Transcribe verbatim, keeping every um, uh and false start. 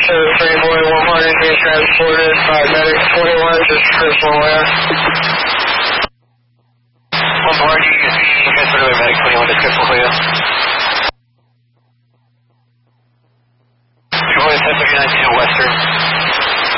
seven three boy one hundred being transported by medic twenty-one, just Chris Malaya. One more, you can see transported by medic twenty-one, just Chris Malaya. two point seven three nine two Western.